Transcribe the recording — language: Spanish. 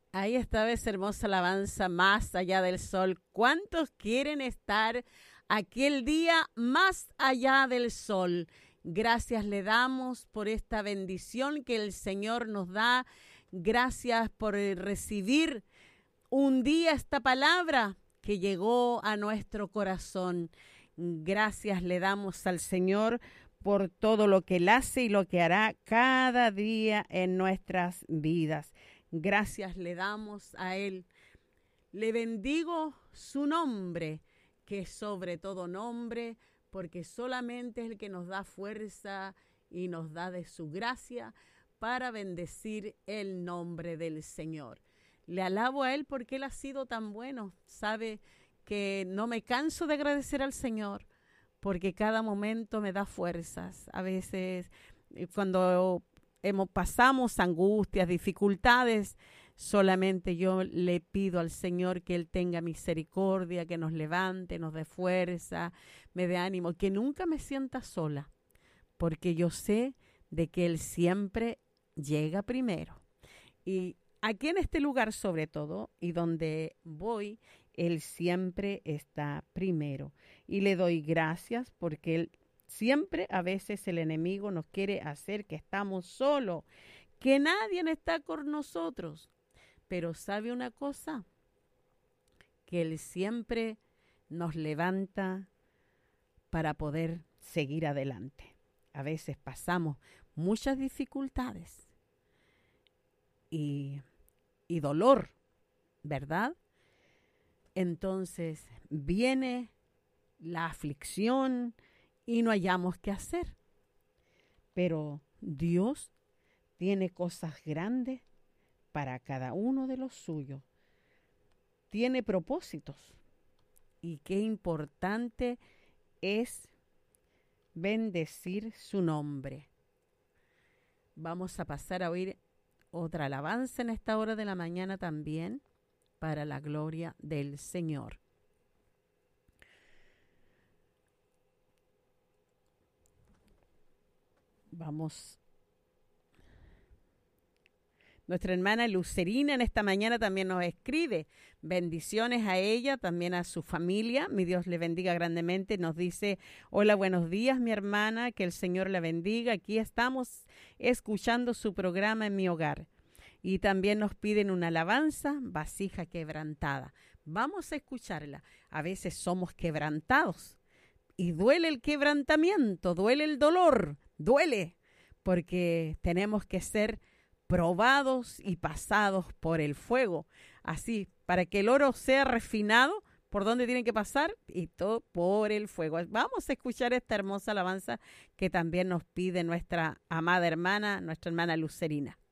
Ahí estaba esa hermosa alabanza más allá del sol. ¿Cuántos quieren estar aquel día más allá del sol? Gracias le damos por esta bendición que el Señor nos da. Gracias por recibir un día esta palabra que llegó a nuestro corazón. Gracias le damos al Señor por todo lo que Él hace y lo que hará cada día en nuestras vidas. Gracias le damos a Él. Le bendigo su nombre, que es sobre todo nombre, porque solamente es el que nos da fuerza y nos da de su gracia para bendecir el nombre del Señor. Le alabo a Él porque Él ha sido tan bueno. Sabe que no me canso de agradecer al Señor porque cada momento me da fuerzas. A veces cuando pasamos angustias, dificultades, solamente yo le pido al Señor que Él tenga misericordia, que nos levante, nos dé fuerza, me dé ánimo, que nunca me sienta sola, porque yo sé de que Él siempre llega primero. Y aquí en este lugar sobre todo, y donde voy, Él siempre está primero. Y le doy gracias porque Él siempre, a veces el enemigo nos quiere hacer que estamos solos, que nadie está con nosotros. Pero ¿sabe una cosa? Que Él siempre nos levanta para poder seguir adelante. A veces pasamos muchas dificultades y dolor, ¿verdad? Entonces viene la aflicción y no hallamos qué hacer. Pero Dios tiene cosas grandes para cada uno de los suyos. Tiene propósitos. Y qué importante es bendecir su nombre. Vamos a pasar a oír otra alabanza en esta hora de la mañana también, para la gloria del Señor. Vamos. Nuestra hermana Lucerina en esta mañana también nos escribe. Bendiciones a ella, también a su familia. Mi Dios le bendiga grandemente. Nos dice, hola, buenos días, mi hermana, que el Señor la bendiga. Aquí estamos escuchando su programa en mi hogar. Y también nos piden una alabanza, vasija quebrantada. Vamos a escucharla. A veces somos quebrantados y duele el quebrantamiento, duele el dolor, duele, porque tenemos que ser probados y pasados por el fuego. Así, para que el oro sea refinado, ¿por dónde tienen que pasar? Y todo por el fuego. Vamos a escuchar esta hermosa alabanza que también nos pide nuestra amada hermana, nuestra hermana Lucerina.